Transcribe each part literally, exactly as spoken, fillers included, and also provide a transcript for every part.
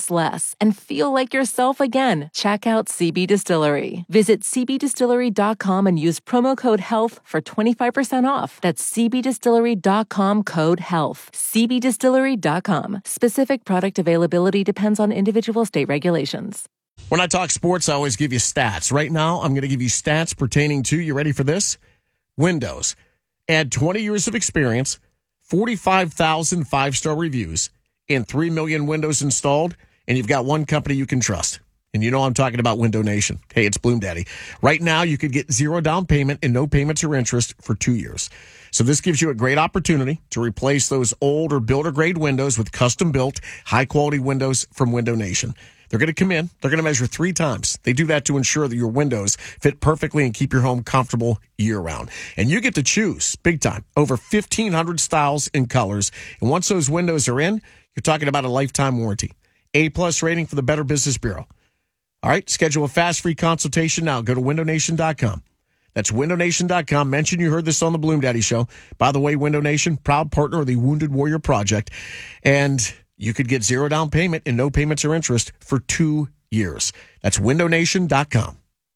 less and feel like yourself again. Check out C B Distillery. Visit c b distillery dot com and use promo code HEALTH for twenty-five percent off. That's c b distillery dot com, code HEALTH. c b distillery dot com. Specific product availability depends on individual state regulations. When I talk sports, I always give you stats. Right now, I'm going to give you stats pertaining to, you ready for this? Windows. Add twenty years of experience, forty-five thousand five-star reviews, and three million windows installed, and you've got one company you can trust. And you know I'm talking about Window Nation. Hey, it's Bloom Daddy. Right now, you could get zero down payment and no payments or interest for two years. So this gives you a great opportunity to replace those old or builder-grade windows with custom-built, high-quality windows from Window Nation. They're going to come in. They're going to measure three times. They do that to ensure that your windows fit perfectly and keep your home comfortable year-round. And you get to choose, big time, over fifteen hundred styles and colors. And once those windows are in, you're talking about a lifetime warranty. A-plus rating for the Better Business Bureau. All right, schedule a fast free consultation now. Go to window nation dot com. That's window nation dot com. Mention you heard this on the Bloom Daddy Show. By the way, Window Nation, proud partner of the Wounded Warrior Project. And you could get zero down payment and no payments or interest for two years. That's window nation dot com.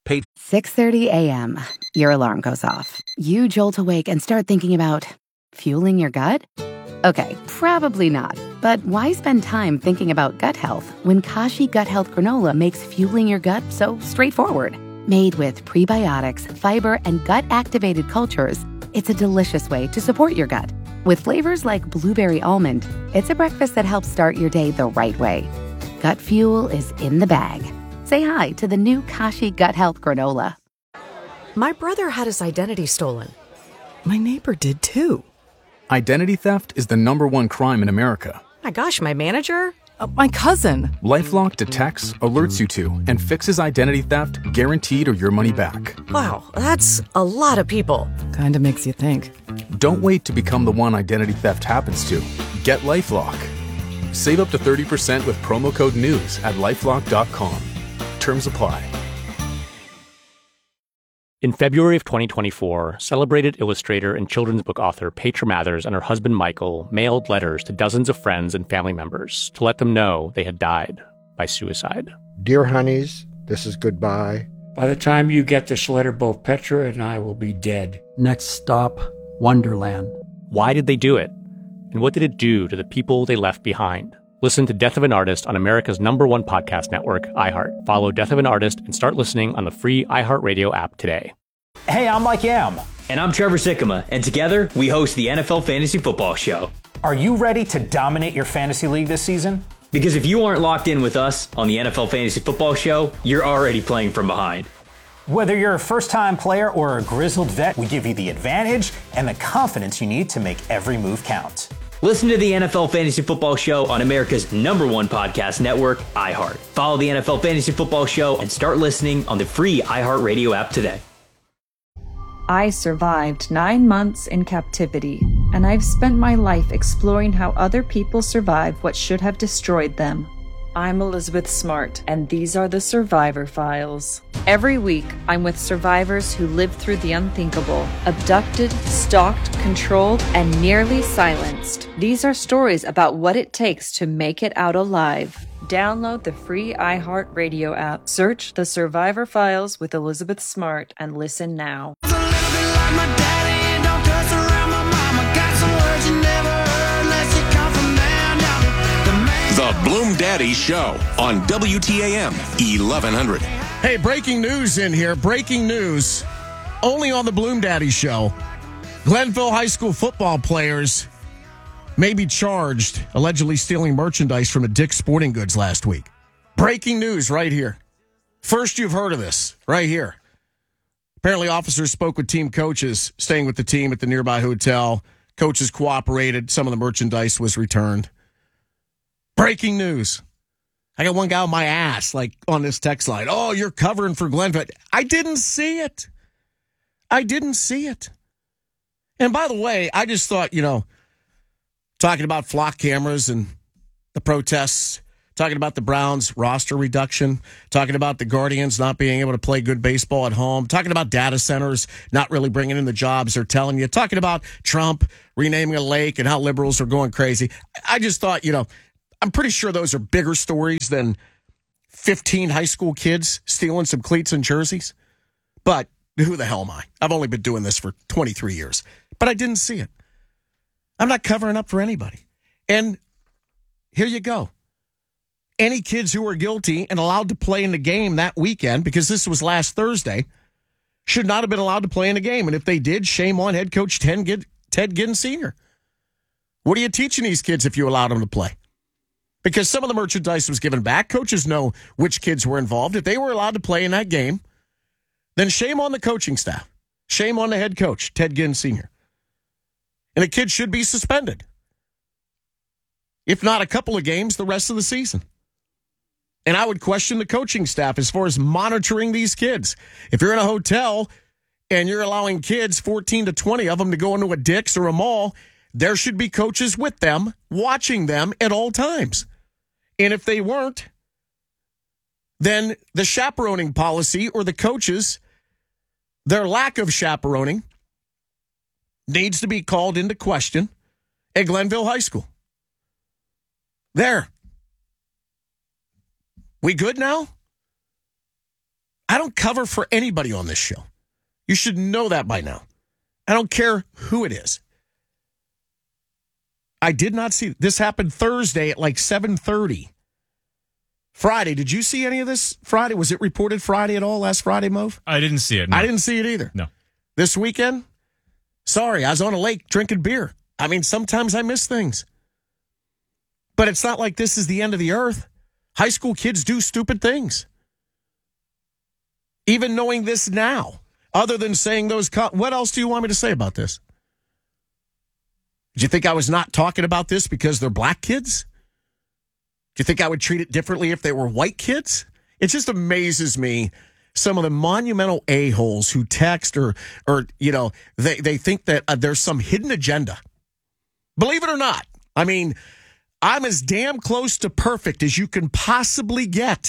six thirty a.m. Your alarm goes off. You jolt awake and start thinking about fueling your gut? Okay, probably not. But why spend time thinking about gut health when Kashi Gut Health Granola makes fueling your gut so straightforward? Made with prebiotics, fiber, and gut-activated cultures, it's a delicious way to support your gut. With flavors like blueberry almond, it's a breakfast that helps start your day the right way. Gut fuel is in the bag. Say hi to the new Kashi Gut Health Granola. My brother had his identity stolen. My neighbor did too. Identity theft is the number one crime in America. My gosh, my manager? Uh, my cousin. LifeLock detects, alerts you to, and fixes identity theft guaranteed or your money back. Wow, that's a lot of people. Kinda makes you think. Don't wait to become the one identity theft happens to. Get LifeLock. Save up to thirty percent with promo code NEWS at lifelock dot com. Terms apply. In February of twenty twenty-four, celebrated illustrator and children's book author Petra Mathers and her husband Michael mailed letters to dozens of friends and family members to let them know they had died by suicide. Dear honeys, this is goodbye. By the time you get this letter, both Petra and I will be dead. Next stop, Wonderland. Why did they do it? And what did it do to the people they left behind? Listen to Death of an Artist on America's number one podcast network, iHeart. Follow Death of an Artist and start listening on the free iHeartRadio app today. Hey, I'm Mike Yam. And I'm Trevor Sikkema. And together, we host the N F L Fantasy Football Show. Are you ready to dominate your fantasy league this season? Because if you aren't locked in with us on the N F L Fantasy Football Show, you're already playing from behind. Whether you're a first-time player or a grizzled vet, we give you the advantage and the confidence you need to make every move count. Listen to the N F L Fantasy Football Show on America's number one podcast network, iHeart. Follow the N F L Fantasy Football Show and start listening on the free iHeartRadio app today. I survived nine months in captivity, and I've spent my life exploring how other people survive what should have destroyed them. I'm Elizabeth Smart, and these are the Survivor Files. Every week, I'm with survivors who lived through the unthinkable, abducted, stalked, controlled, and nearly silenced. These are stories about what it takes to make it out alive. Download the free iHeartRadio app, search The Survivor Files with Elizabeth Smart, and listen now. The Bloom Daddy Show on W T A M eleven hundred. Hey, breaking news in here. Breaking news. Only on the Bloom Daddy Show. Glenville High School football players may be charged allegedly stealing merchandise from a Dick's Sporting Goods last week. Breaking news right here. First you've heard of this right here. Apparently officers spoke with team coaches staying with the team at the nearby hotel. Coaches cooperated. Some of the merchandise was returned. Breaking news. I got one guy on my ass, like on this text line. Oh, you're covering for Glenville. I didn't see it. I didn't see it. And by the way, I just thought, you know, talking about flock cameras and the protests, talking about the Browns roster reduction, talking about the Guardians not being able to play good baseball at home, talking about data centers not really bringing in the jobs they're telling you, talking about Trump renaming a lake and how liberals are going crazy. I just thought, you know, I'm pretty sure those are bigger stories than fifteen high school kids stealing some cleats and jerseys. But who the hell am I? I've only been doing this for twenty-three years. But I didn't see it. I'm not covering up for anybody. And here you go. Any kids who are guilty and allowed to play in the game that weekend, because this was last Thursday, should not have been allowed to play in the game. And if they did, shame on head coach Ted Ginn Senior What are you teaching these kids if you allowed them to play? Because some of the merchandise was given back. Coaches know which kids were involved. If they were allowed to play in that game, then shame on the coaching staff. Shame on the head coach, Ted Ginn Senior And a kid should be suspended. If not a couple of games, the rest of the season. And I would question the coaching staff as far as monitoring these kids. If you're in a hotel and you're allowing kids, fourteen to twenty of them, to go into a Dick's or a mall, there should be coaches with them, watching them at all times. And if they weren't, then the chaperoning policy or the coaches, their lack of chaperoning, needs to be called into question at Glenville High School. There. We good now? I don't cover for anybody on this show. You should know that by now. I don't care who it is. I did not see this happened Thursday at like seven thirty. Friday, did you see any of this Friday? Was it reported Friday at all last Friday, Move? I didn't see it. No. I didn't see it either. No. This weekend? Sorry, I was on a lake drinking beer. I mean, sometimes I miss things. But it's not like this is the end of the earth. High school kids do stupid things. Even knowing this now, other than saying those, co- what else do you want me to say about this? Did you think I was not talking about this because they're black kids? Do you think I would treat it differently if they were white kids? It just amazes me, some of the monumental a-holes who text or, or you know, they, they think that uh, there's some hidden agenda. Believe it or not. I mean, I'm as damn close to perfect as you can possibly get.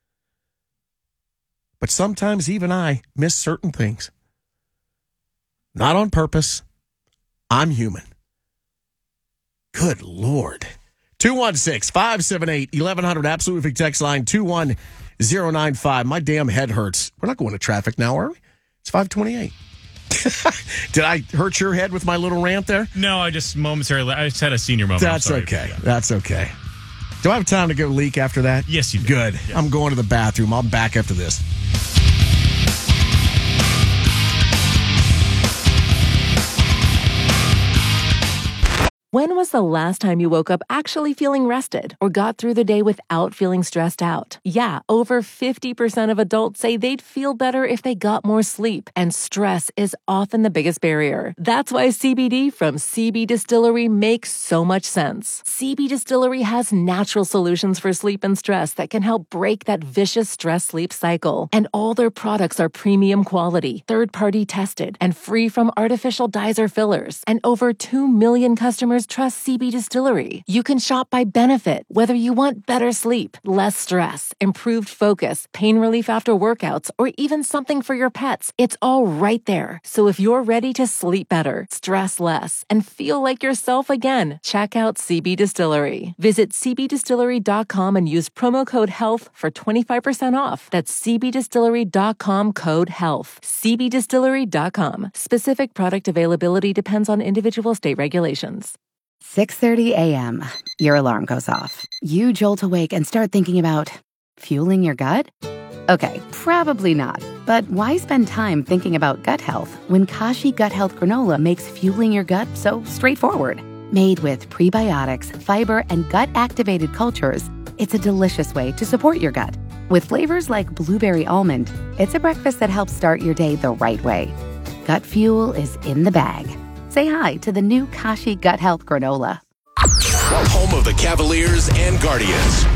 But sometimes even I miss certain things. Not on purpose. I'm human. Good Lord. two one six, five seven eight, eleven hundred, Absolute text line two one zero nine five. My damn head hurts. We're not going to traffic now, are we? It's five twenty-eight. Did I hurt your head with my little rant there? No, I just momentarily, I just had a senior moment. That's okay. That's okay. Do I have time to go leak after that? Yes, you do. Good. Yes. I'm going to the bathroom. I'll be back after this. When was the last time you woke up actually feeling rested or got through the day without feeling stressed out? Yeah, over fifty percent of adults say they'd feel better if they got more sleep, and stress is often the biggest barrier. That's why C B D from C B Distillery makes so much sense. C B Distillery has natural solutions for sleep and stress that can help break that vicious stress-sleep cycle. And all their products are premium quality, third-party tested, and free from artificial dyes or fillers. And over two million customers trust C B Distillery. You can shop by benefit, whether you want better sleep, less stress, improved focus, pain relief after workouts, or even something for your pets. It's all right there. So if you're ready to sleep better, stress less, and feel like yourself again, check out C B Distillery. Visit c b distillery dot com and use promo code HEALTH for twenty-five percent off. That's c b distillery dot com, code HEALTH. c b distillery dot com. Specific product availability depends on individual state regulations. six thirty a.m. Your alarm goes off. You jolt awake and start thinking about fueling your gut? Okay, probably not. But why spend time thinking about gut health when Kashi Gut Health Granola makes fueling your gut so straightforward? Made with prebiotics, fiber, and gut-activated cultures, it's a delicious way to support your gut. With flavors like blueberry almond, it's a breakfast that helps start your day the right way. Gut fuel is in the bag. Say hi to the new Kashi Gut Health Granola. Home of the Cavaliers and Guardians.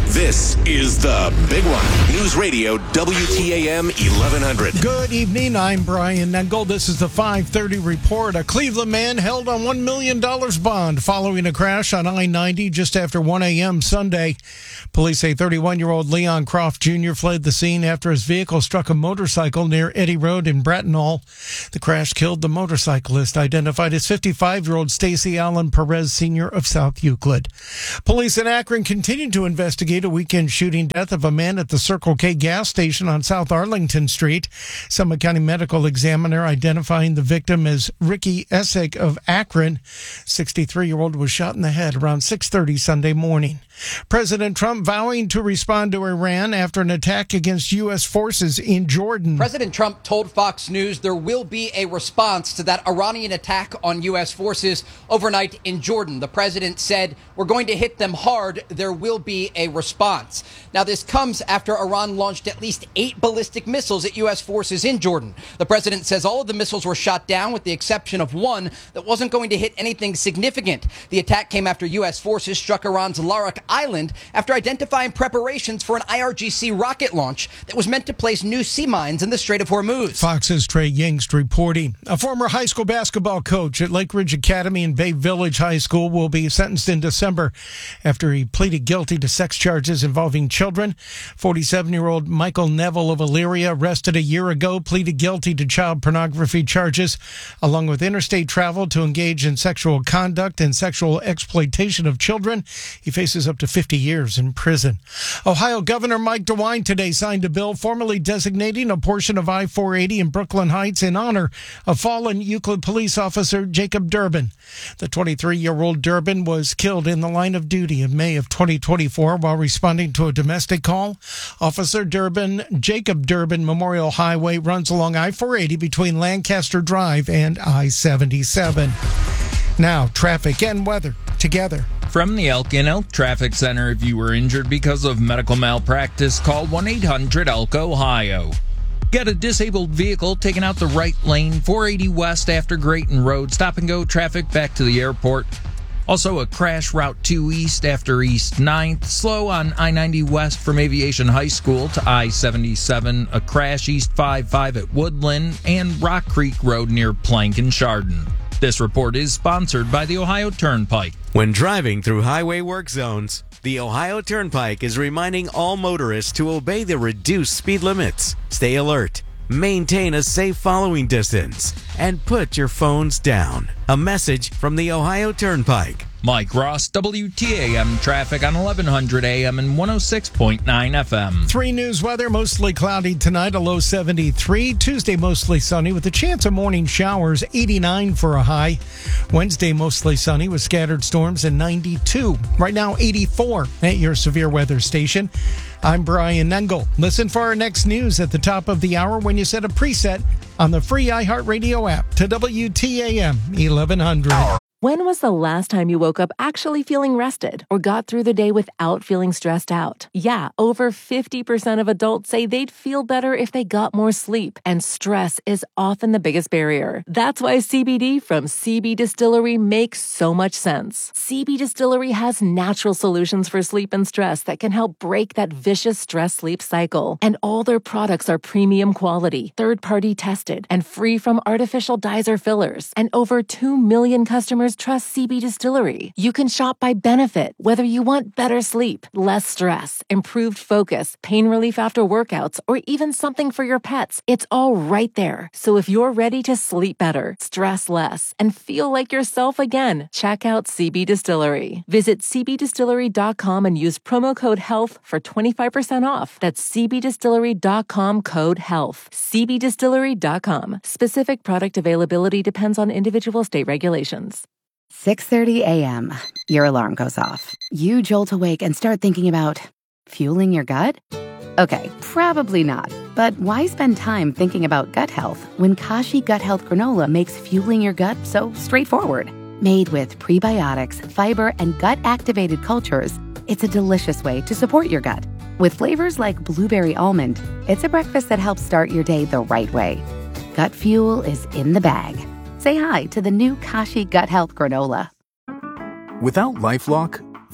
This is the big one. News Radio W T A M eleven hundred. Good evening. I'm Brian Nengel. This is the five thirty report. A Cleveland man held on one million dollars bond following a crash on I ninety just after one a.m. Sunday. Police say thirty-one-year-old Leon Croft Junior fled the scene after his vehicle struck a motorcycle near Eddy Road in Brattonall. The crash killed the motorcyclist, identified as fifty-five-year-old Stacy Allen Perez Senior of South Euclid. Police in Akron continue to investigate a weekend shooting death of a man at the Circle K gas station on South Arlington Street. Summit County Medical Examiner identifying the victim as Ricky Essig of Akron. sixty-three-year-old was shot in the head around six thirty Sunday morning. President Trump vowing to respond to Iran after an attack against U S forces in Jordan. President Trump told Fox News there will be a response to that Iranian attack on U S forces overnight in Jordan. The president said, "We're going to hit them hard. There will be a response." Now, this comes after Iran launched at least eight ballistic missiles at U S forces in Jordan. The president says all of the missiles were shot down with the exception of one that wasn't going to hit anything significant. The attack came after U S forces struck Iran's Larak Island after identifying preparations for an I R G C rocket launch that was meant to place new sea mines in the Strait of Hormuz. Fox's Trey Yingst reporting. A former high school basketball coach at Lake Ridge Academy and Bay Village High School will be sentenced in December after he pleaded guilty to sex charges involving children. forty-seven-year-old Michael Neville of Elyria, arrested a year ago, pleaded guilty to child pornography charges, along with interstate travel to engage in sexual conduct and sexual exploitation of children. He faces up to fifty years in prison. Ohio Governor Mike DeWine today signed a bill formally designating a portion of I four eighty in Brooklyn Heights in honor of fallen Euclid police officer Jacob Durbin. The twenty-three-year-old Durbin was killed in the line of duty in May of twenty twenty-four while responding to a domestic call. Officer Durbin, Jacob Durbin Memorial Highway runs along I four eighty between Lancaster Drive and I seventy-seven. Now, traffic and weather together. From the Elk and Elk Traffic Center, if you were injured because of medical malpractice, call one eight hundred elk ohio. Get a disabled vehicle taken out the right lane, four eighty west after Grayton Road. Stop and go traffic back to the airport. Also, a crash Route two east after East ninth. Slow on I ninety west from Aviation High School to I seventy-seven. A crash East fifty-five at Woodland and Rock Creek Road near Plank and Chardon. This report is sponsored by the Ohio Turnpike. When driving through highway work zones, the Ohio Turnpike is reminding all motorists to obey the reduced speed limits, stay alert, maintain a safe following distance, and put your phones down. A message from the Ohio Turnpike. Mike Ross, W T A M traffic on eleven hundred A M and one oh six point nine F M. Three News weather, mostly cloudy tonight, a low seventy-three. Tuesday, mostly sunny with a chance of morning showers, eighty-nine for a high. Wednesday, mostly sunny with scattered storms and ninety-two. Right now, eighty-four at your severe weather station. I'm Brian Nengel. Listen for our next news at the top of the hour when you set a preset on the free iHeartRadio app to W T A M eleven hundred. When was the last time you woke up actually feeling rested or got through the day without feeling stressed out? Yeah, over fifty percent of adults say they'd feel better if they got more sleep, and stress is often the biggest barrier. That's why C B D from C B Distillery makes so much sense. C B Distillery has natural solutions for sleep and stress that can help break that vicious stress-sleep cycle. And all their products are premium quality, third-party tested, and free from artificial dyes or fillers. And over two million customers trust C B Distillery. You can shop by benefit, whether you want better sleep, less stress, improved focus, pain relief after workouts, or even something for your pets. It's all right there. So if you're ready to sleep better, stress less, and feel like yourself again, check out C B Distillery. Visit c b distillery dot com and use promo code HEALTH for twenty-five percent off. That's c b distillery dot com code HEALTH. c b distillery dot com. Specific product availability depends on individual state regulations. six thirty a.m. Your alarm goes off. You jolt awake and start thinking about fueling your gut? Okay, probably not. But why spend time thinking about gut health when Kashi Gut Health Granola makes fueling your gut so straightforward? Made with prebiotics, fiber, and gut-activated cultures, it's a delicious way to support your gut. With flavors like blueberry almond, it's a breakfast that helps start your day the right way. Gut fuel is in the bag. Say hi to the new Kashi Gut Health Granola. Without LifeLock,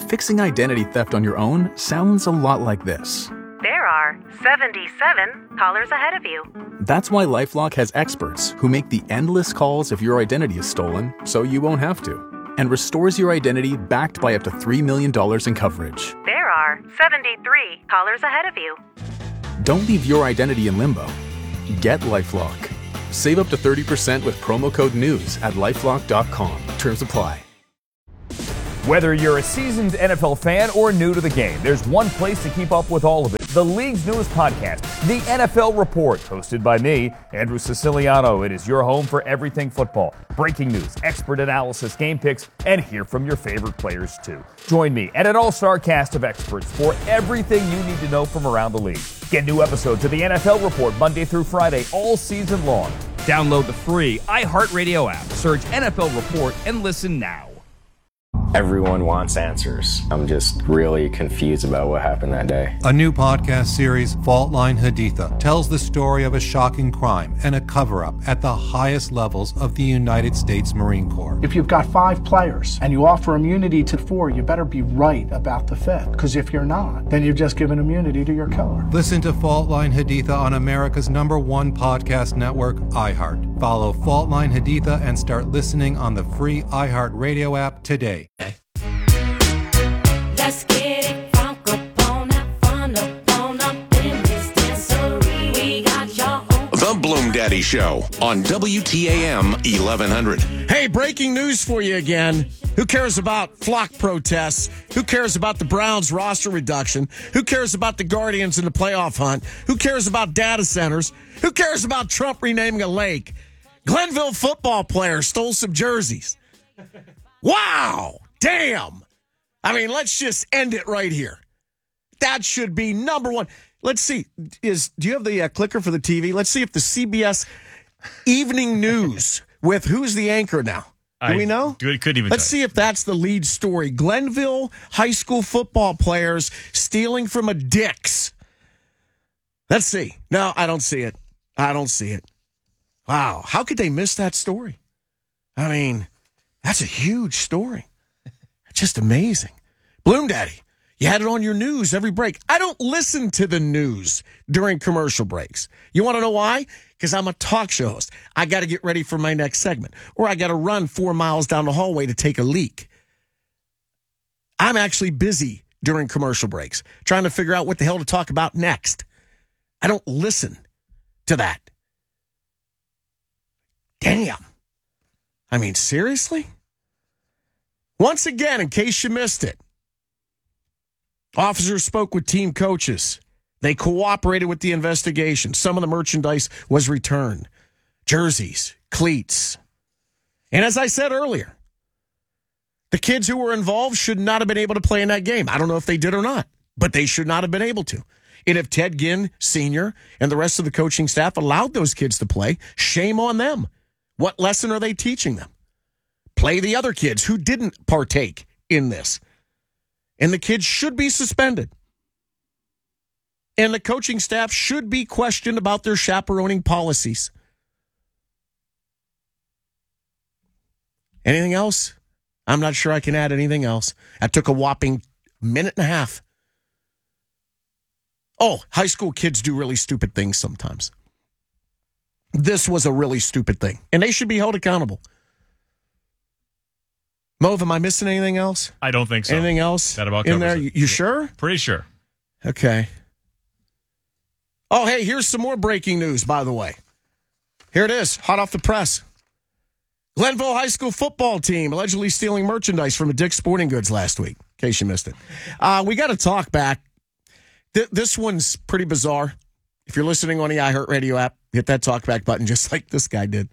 fixing identity theft on your own sounds a lot like this. There are seventy-seven callers ahead of you. That's why LifeLock has experts who make the endless calls if your identity is stolen so you won't have to, and restores your identity backed by up to three million dollars in coverage. There are seventy-three callers ahead of you. Don't leave your identity in limbo. Get LifeLock. Save up to thirty percent with promo code NEWS at lifelock dot com. Terms apply. Whether you're a seasoned N F L fan or new to the game, there's one place to keep up with all of it. The league's newest podcast, The N F L Report, hosted by me, Andrew Siciliano. It is your home for everything football. Breaking news, expert analysis, game picks, and hear from your favorite players too. Join me and an all-star cast of experts for everything you need to know from around the league. Get new episodes of The N F L Report Monday through Friday, all season long. Download the free iHeartRadio app, search N F L Report, and listen now. Everyone wants answers. I'm just really confused about what happened that day. A new podcast series, Fault Line Haditha, tells the story of a shocking crime and a cover-up at the highest levels of the United States Marine Corps. If you've got five players and you offer immunity to four, you better be right about the fifth. Because if you're not, then you've just given immunity to your killer. Listen to Fault Line Haditha on America's number one podcast network, iHeart. Follow Fault Line Haditha and start listening on the free iHeart Radio app today. Let's get it funk up on that fun up on up in this dancery. We got your own. The Bloom Daddy Show on W T A M eleven hundred. Hey, breaking news for you again. Who cares about flock protests? Who cares about the Browns roster reduction? Who cares about the Guardians in the playoff hunt? Who cares about data centers? Who cares about Trump renaming a lake? Glenville football player stole some jerseys. Wow. Damn. I mean, let's just end it right here. That should be number one. Let's see. Is do you have the uh, clicker for the T V? Let's see if the C B S Evening News with who's the anchor now. Do I, we know? Couldn't even. Let's see if that's the lead story. Glenville high school football players stealing from a Dick's. Let's see. No, I don't see it. I don't see it. Wow. How could they miss that story? I mean, that's a huge story. Just amazing. Bloom Daddy, you had it on your news every break. I don't listen to the news during commercial breaks. You want to know why? Because I'm a talk show host. I got to get ready for my next segment, or I got to run four miles down the hallway to take a leak. I'm actually busy during commercial breaks, trying to figure out what the hell to talk about next. I don't listen to that. Damn. I mean, seriously? Once again, in case you missed it, officers spoke with team coaches. They cooperated with the investigation. Some of the merchandise was returned. Jerseys, cleats. And as I said earlier, the kids who were involved should not have been able to play in that game. I don't know if they did or not, but they should not have been able to. And if Ted Ginn, Senior, and the rest of the coaching staff allowed those kids to play, shame on them. What lesson are they teaching them? Play the other kids who didn't partake in this. And the kids should be suspended. And the coaching staff should be questioned about their chaperoning policies. Anything else? I'm not sure I can add anything else. That took a whopping minute and a half. Oh, high school kids do really stupid things sometimes. This was a really stupid thing, and they should be held accountable. Move, am I missing anything else? I don't think so. Anything else that about in there? it. You, you sure? Pretty sure. Okay. Oh, hey, here's some more breaking news, by the way. Here it is, hot off the press. Glenville High School football team allegedly stealing merchandise from a Dick's Sporting Goods last week, in case you missed it. Uh, we got to talk back. Th- this one's pretty bizarre. If you're listening on the iHeartRadio app, hit that talkback button just like this guy did.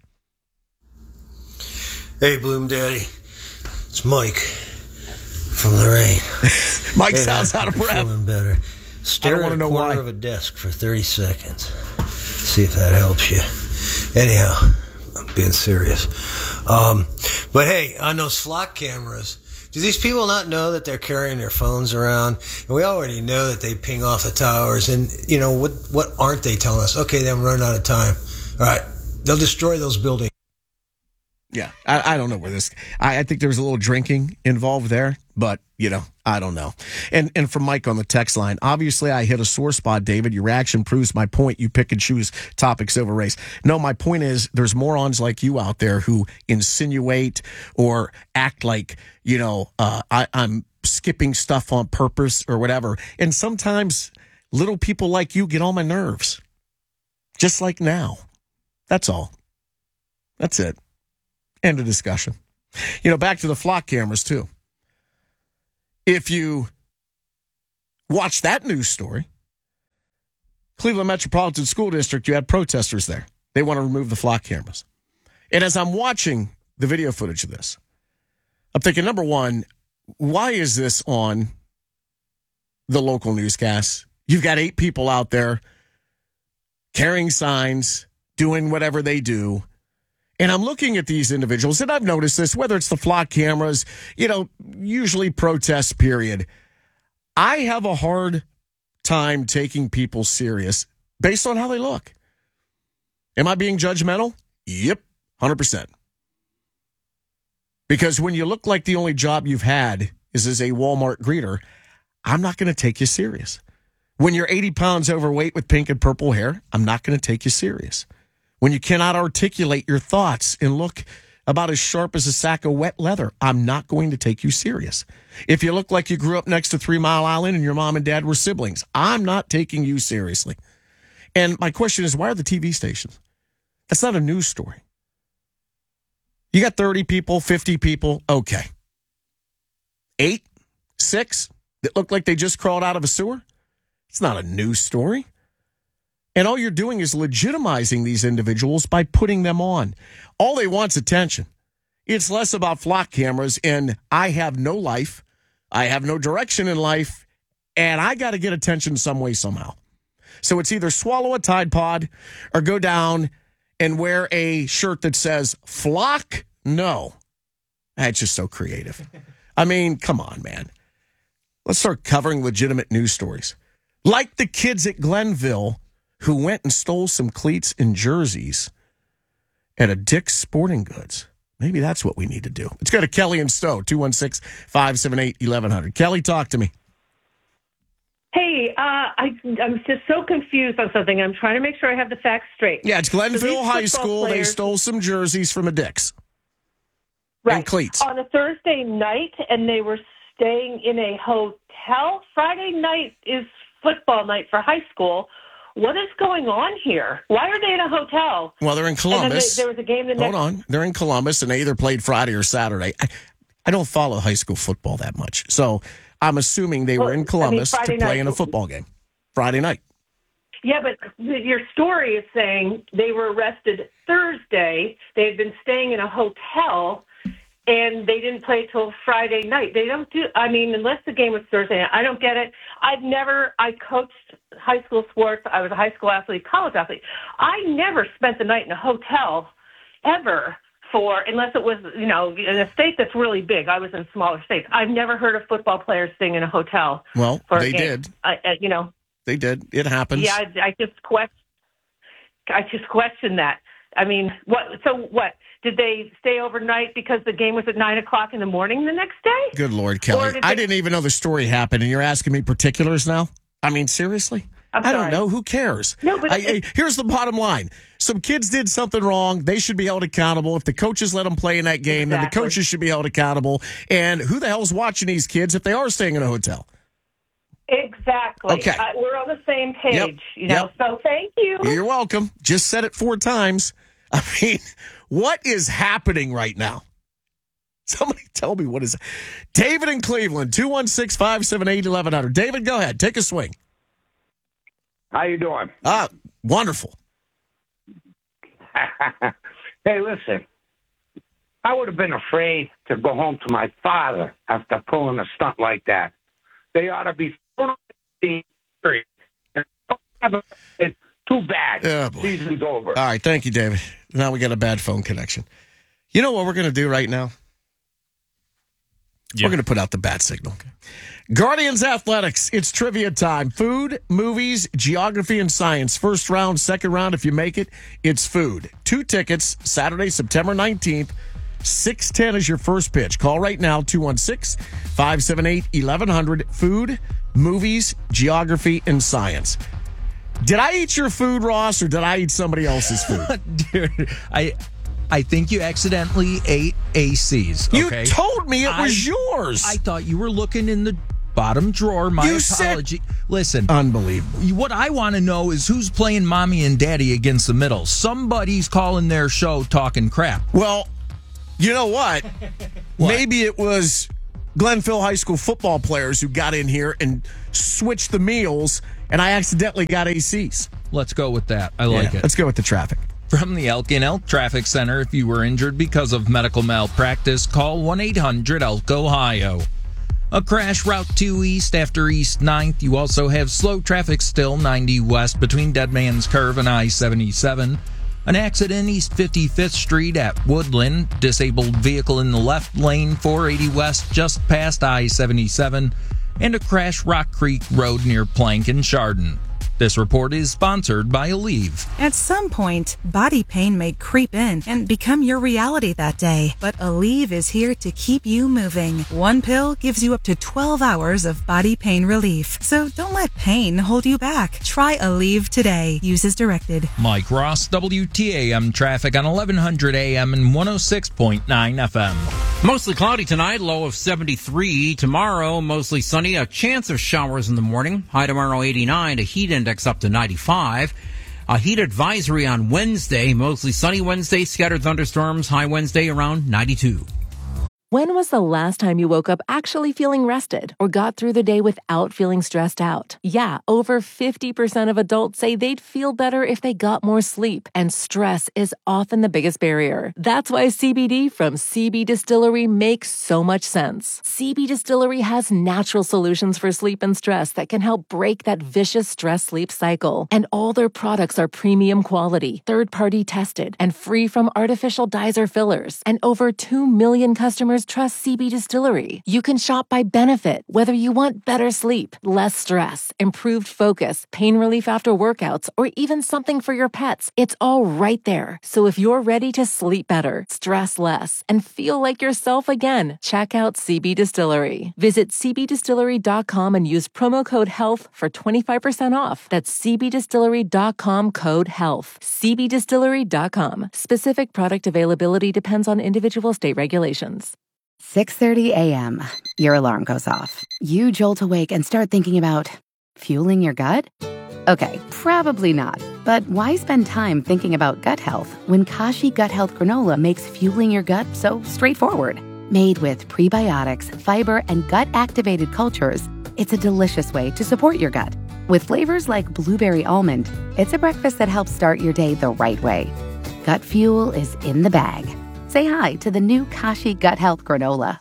Hey, Bloom Daddy. It's Mike from Lorraine. Mike hey, sounds out of breath. Feeling better. Stare at the corner why. of a desk for thirty seconds. See if that helps you. Anyhow, I'm being serious. Um, but hey, on those flock cameras, do these people not know that they're carrying their phones around? And we already know that they ping off the towers. And, you know, what what aren't they telling us? Okay, then we're running out of time. All right, they'll destroy those buildings. Yeah, I, I don't know where this... I, I think there was a little drinking involved there, but, you know, I don't know. And and from Mike on the text line, obviously I hit a sore spot, David. Your reaction proves my point. You pick and choose topics over race. No, my point is there's morons like you out there who insinuate or act like, you know, uh, I, I'm skipping stuff on purpose or whatever. And sometimes little people like you get on my nerves. Just like now. That's all. That's it. End of discussion. You know, back to the flock cameras, too. If you watch that news story, Cleveland Metropolitan School District, you had protesters there. They want to remove the flock cameras. And as I'm watching the video footage of this, I'm thinking, number one, why is this on the local newscasts? You've got eight people out there carrying signs, doing whatever they do. And I'm looking at these individuals, and I've noticed this, whether it's the flock cameras, you know, usually protest period. I have a hard time taking people serious based on how they look. Am I being judgmental? Yep, one hundred percent. Because when you look like the only job you've had is as a Walmart greeter, I'm not going to take you serious. When you're eighty pounds overweight with pink and purple hair, I'm not going to take you serious. When you cannot articulate your thoughts and look about as sharp as a sack of wet leather, I'm not going to take you serious. If you look like you grew up next to Three Mile Island and your mom and dad were siblings, I'm not taking you seriously. And my question is, why are the T V stations? That's not a news story. You got thirty people, fifty people, okay. Eight, six that look like they just crawled out of a sewer? It's not a news story. And all you're doing is legitimizing these individuals by putting them on. All they want's attention. It's less about flock cameras and I have no life, I have no direction in life, and I got to get attention some way, somehow. So it's either swallow a Tide Pod or go down and wear a shirt that says flock? No. That's just so creative. I mean, come on, man. Let's start covering legitimate news stories. Like the kids at Glenville who went and stole some cleats and jerseys at a Dick's Sporting Goods. Maybe that's what we need to do. Let's go to Kelly and Stowe, two one six, five seven eight, eleven hundred. Kelly, talk to me. Hey, uh, I, I'm just so confused on something. I'm trying to make sure I have the facts straight. Yeah, it's Glenville So these High football School. They players- stole some jerseys from a Dick's. right, And cleats. on a Thursday night, and they were staying in a hotel. Friday night is football night for high school. What is going on here? Why are they in a hotel? Well, they're in And then Columbus. they- there was a game the Hold next. on. They're in Columbus, and they either played Friday or Saturday. I, I don't follow high school football that much. So I'm assuming they Well, were I in mean, Columbus to Friday play night. in a football game. Friday night. Yeah, but th- your story is saying they were arrested Thursday. They had been staying in a hotel, and they didn't play till Friday night. They don't do. I mean, unless the game was Thursday night, I don't get it. I've never. I coached high school sports. I was a high school athlete, college athlete. I never spent the night in a hotel ever. For unless it was, you know, in a state that's really big. I was in smaller states. I've never heard of football players staying in a hotel. Well, for a they game. did. I, I, you know. They did. It happens. Yeah, I, I just question. I just question that. I mean, what? So what? Did they stay overnight because the game was at nine o'clock in the morning the next day? Good Lord, Kelly. did I they- didn't even know the story happened, and you're asking me particulars now? I mean, seriously? I'm I don't sorry. know. Who cares? No, but I, it- I- here's the bottom line. Some kids did something wrong. They should be held accountable. If the coaches let them play in that game, then the Exactly. coaches should be held accountable. And who the hell's watching these kids if they are staying in a hotel? Exactly. Okay. I, we're on the same page. Yep. You know. Yep. So thank you. You're welcome. Just said it four times. I mean, what is happening right now? Somebody tell me what is. David in Cleveland, two one six, five seven eight, eleven hundred. David, go ahead. Take a swing. How you doing? Ah, wonderful. Hey, listen. I would have been afraid to go home to my father after pulling a stunt like that. They ought to be thrown on the street. It's too bad. Oh, boy. Season's over. All right, thank you, David. Now we got a bad phone connection. You know what we're going to do right now? We're going to put out the bat signal. Guardians Athletics, it's trivia time. Food, movies, geography, and science. First round, second round, if you make it, it's food. Two tickets, Saturday, September nineteenth. six ten is your first pitch. Call right now, two one six, five seven eight, eleven hundred. Food, movies, geography, and science. Did I eat your food, Ross, or did I eat somebody else's food? Dude, I I think you accidentally ate A C's. Okay? You told me it was I, yours. I thought you were looking in the bottom drawer. My you apology. Said, Listen. Unbelievable. What I want to know is who's playing mommy and daddy against the middle. Somebody's calling their show talking crap. Well, you know what? what? Maybe it was Glenville High School football players who got in here and switched the meals, and I accidentally got A C's. Let's go with that. I like yeah, it. Let's go with the traffic. From the Elk and Elk Traffic Center, if you were injured because of medical malpractice, call one eight hundred elk ohio. A crash Route two East after East ninth. You also have slow traffic still ninety West between Dead Man's Curve and I seventy-seven. An accident East fifty-fifth Street at Woodland. Disabled vehicle in the left lane, four eighty West just past I seventy-seven. And a crash Rock Creek Road near Plank and Chardon. This report is sponsored by Aleve. At some point, body pain may creep in and become your reality that day. But Aleve is here to keep you moving. One pill gives you up to twelve hours of body pain relief. So don't let pain hold you back. Try Aleve today. Use as directed. Mike Ross, W T A M traffic on eleven hundred A M and one oh six point nine F M. Mostly cloudy tonight, low of seventy-three. Tomorrow, mostly sunny, a chance of showers in the morning. High tomorrow, eighty-nine. A heat index up to ninety-five. A heat advisory on Wednesday, mostly sunny Wednesday, scattered thunderstorms. High Wednesday around ninety-two. When was the last time you woke up actually feeling rested or got through the day without feeling stressed out? Yeah, over fifty percent of adults say they'd feel better if they got more sleep, and stress is often the biggest barrier. That's why C B D from C B Distillery makes so much sense. C B Distillery has natural solutions for sleep and stress that can help break that vicious stress-sleep cycle. And all their products are premium quality, third-party tested, and free from artificial dyes or fillers. And over two million customers trust C B Distillery. You can shop by benefit, whether you want better sleep, less stress, improved focus, pain relief after workouts, or even something for your pets. It's all right there. So if you're ready to sleep better, stress less, and feel like yourself again, check out C B Distillery. Visit c b distillery dot com and use promo code HEALTH for twenty-five percent off. That's c b distillery dot com code HEALTH. c b distillery dot com. Specific product availability depends on individual state regulations. six thirty a.m. Your alarm goes off. You jolt awake and start thinking about fueling your gut? Okay, probably not. But why spend time thinking about gut health when Kashi Gut Health Granola makes fueling your gut so straightforward? Made with prebiotics, fiber, and gut-activated cultures, it's a delicious way to support your gut. With flavors like blueberry almond, it's a breakfast that helps start your day the right way. Gut fuel is in the bag. Say hi to the new Kashi Gut Health Granola.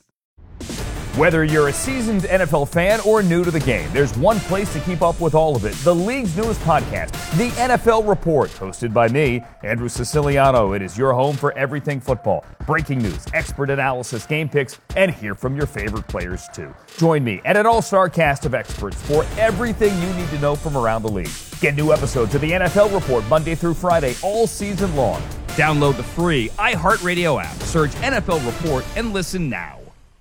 Whether you're a seasoned N F L fan or new to the game, there's one place to keep up with all of it. The league's newest podcast, The N F L Report, hosted by me, Andrew Siciliano. It is your home for everything football. Breaking news, expert analysis, game picks, and hear from your favorite players too. Join me and an all-star cast of experts for everything you need to know from around the league. Get new episodes of The N F L Report Monday through Friday all season long. Download the free iHeartRadio app, search N F L Report, and listen now.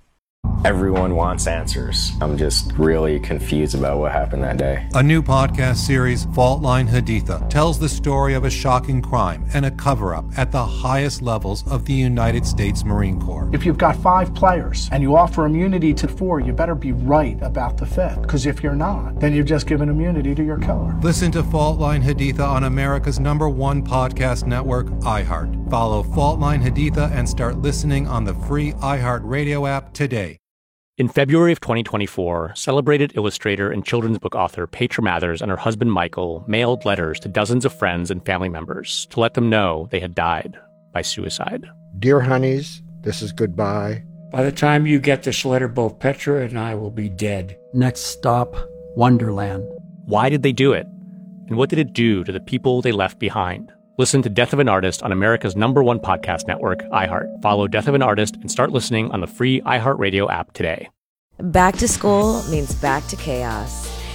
Everyone wants answers. I'm just really confused about what happened that day. A new podcast series, Fault Line Haditha, tells the story of a shocking crime and a cover-up at the highest levels of the United States Marine Corps. If you've got five players and you offer immunity to four, you better be right about the fifth. Because if you're not, then you've just given immunity to your killer. Listen to Fault Line Haditha on America's number one podcast network, iHeart. Follow Fault Line Haditha and start listening on the free iHeartRadio app today. In February of twenty twenty-four, celebrated illustrator and children's book author Petra Mathers and her husband Michael mailed letters to dozens of friends and family members to let them know they had died by suicide. Dear honeys, this is goodbye. By the time you get this letter, both Petra and I will be dead. Next stop, Wonderland. Why did they do it? And what did it do to the people they left behind? Listen to Death of an Artist on America's number one podcast network, iHeart. Follow Death of an Artist and start listening on the free iHeartRadio app today. Back to school means back to chaos.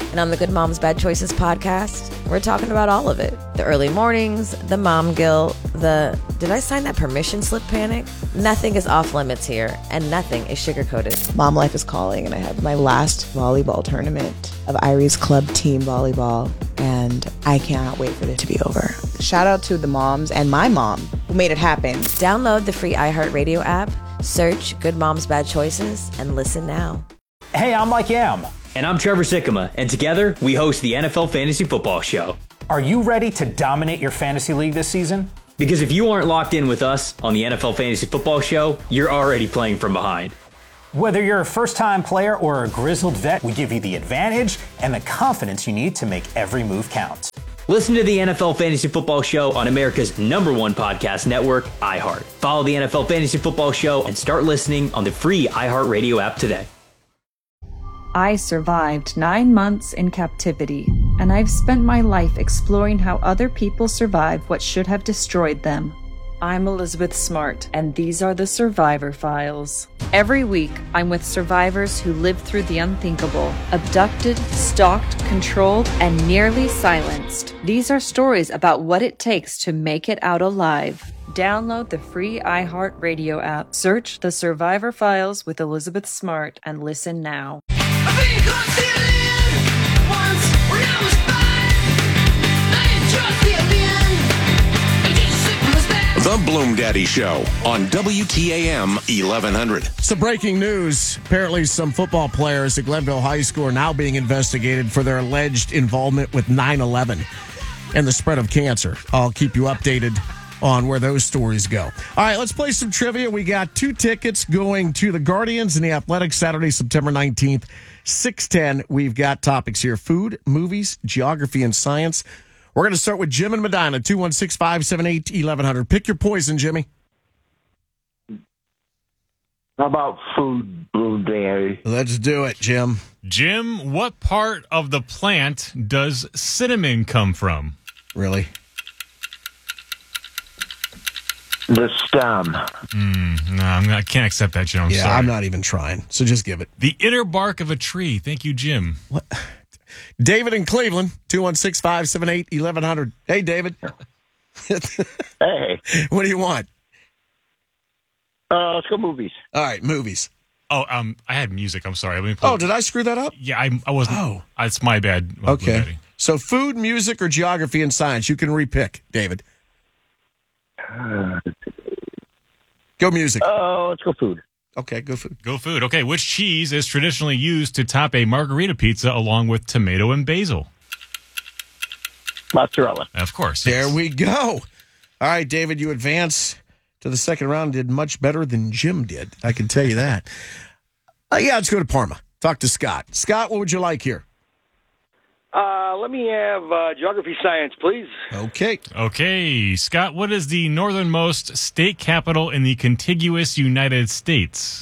And on the Good Moms Bad Choices podcast, we're talking about all of it. The early mornings, the mom guilt, the did I sign that permission slip panic? Nothing is off limits here, and nothing is sugar-coated. Mom life is calling, and I have my last volleyball tournament of Irie's Club Team Volleyball, and I cannot wait for it to be over. Shout out to the moms and my mom who made it happen. Download the free iHeartRadio app, search Good Moms Bad Choices, and listen now. Hey, I'm Mike Yam. And I'm Trevor Sikkema, and together we host the N F L Fantasy Football Show. Are you ready to dominate your fantasy league this season? Because if you aren't locked in with us on the N F L Fantasy Football Show, you're already playing from behind. Whether you're a first-time player or a grizzled vet, we give you the advantage and the confidence you need to make every move count. Listen to the N F L Fantasy Football Show on America's number one podcast network, iHeart. Follow the N F L Fantasy Football Show and start listening on the free iHeartRadio app today. I survived nine months in captivity, and I've spent my life exploring how other people survive what should have destroyed them. I'm Elizabeth Smart, and these are the Survivor Files. Every week, I'm with survivors who lived through the unthinkable, abducted, stalked, controlled, and nearly silenced. These are stories about what it takes to make it out alive. Download the free iHeartRadio app, search The Survivor Files with Elizabeth Smart, and listen now. The Bloom Daddy Show on W T A M eleven hundred. Some breaking news. Apparently, some football players at Glenville High School are now being investigated for their alleged involvement with nine eleven and the spread of cancer. I'll keep you updated on where those stories go. All right, let's play some trivia. We got two tickets going to the Guardians and the Athletics Saturday, September nineteenth, six ten. We've got topics here: food, movies, geography, and science. We're going to start with Jim and Medina, two one six, five seven eight, eleven hundred. Pick your poison, Jimmy. How about food, Blue Daddy? Let's do it, Jim. Jim, what part of the plant does cinnamon come from? Really? The stem. Mm, no, I'm not, I can't accept that, Jim. I'm yeah, sorry. I'm not even trying, so just give it. The inner bark of a tree. Thank you, Jim. What? David in Cleveland, two one six, five seven eight, eleven hundred. Hey, David. Hey. What do you want? Uh, let's go movies. All right, movies. Oh, um, I had music. I'm sorry. Let me play. Oh, did I screw that up? Yeah, I, I wasn't. Oh. It's my bad. Okay. So food, music, or geography and science. You can repick, David. Uh, go music. Oh, uh, let's go food. Okay, go food. Go food. Okay, which cheese is traditionally used to top a margarita pizza along with tomato and basil? Mozzarella. Of course. There yes. we go. All right, David, you advance to the second round. Did much better than Jim did. I can tell you that. Uh, yeah, let's go to Parma. Talk to Scott. Scott, what would you like here? Uh, let me have uh, geography science, please. Okay. Okay. Scott, what is the northernmost state capital in the contiguous United States?